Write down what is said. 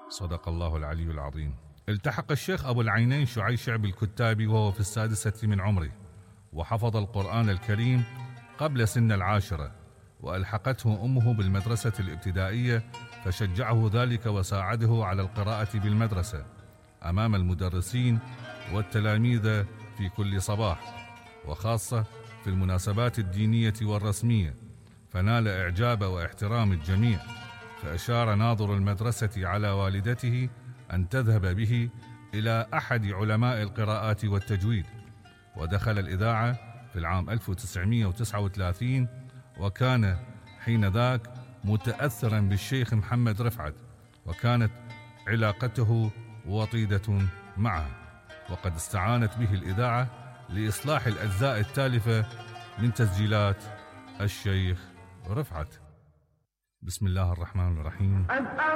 صدق الله العلي العظيم. التحق الشيخ أبو العينين شعيشع بالكتاب وهو في 6 من عمره، وحفظ القرآن الكريم قبل سن 10، وألحقته أمه بالمدرسة الابتدائية، فشجعه ذلك وساعده على القراءة بالمدرسة أمام المدرسين والتلاميذ في كل صباح، وخاصة في المناسبات الدينية والرسمية، فنال إعجاب واحترام الجميع. فأشار ناظر المدرسة على والدته أن تذهب به إلى أحد علماء القراءات والتجويد، ودخل الإذاعة في العام 1939، وكان حين ذاك متأثرا بالشيخ محمد رفعت، وكانت علاقته وطيدة معه، وقد استعانت به الإذاعة لإصلاح الأجزاء التالفة من تسجيلات الشيخ رفعت. بسم الله الرحمن الرحيم.